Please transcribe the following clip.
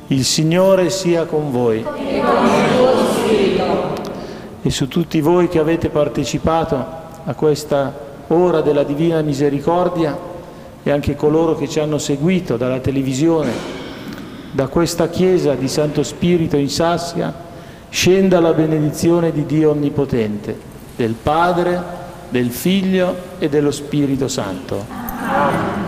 Il Signore sia con voi. E con il tuo spirito. E su tutti voi che avete partecipato a questa ora della Divina Misericordia e anche coloro che ci hanno seguito dalla televisione, da questa chiesa di Santo Spirito in Sassia, scenda la benedizione di Dio Onnipotente, del Padre, del Figlio e dello Spirito Santo. Amen.